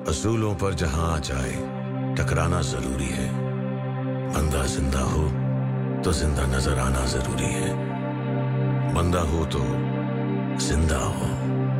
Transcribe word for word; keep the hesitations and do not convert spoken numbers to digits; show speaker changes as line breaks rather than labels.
असूलों पर जहां आ जाए टकराना जरूरी है। बंदा जिंदा हो तो जिंदा नजर आना जरूरी है। बंदा हो तो जिंदा हो।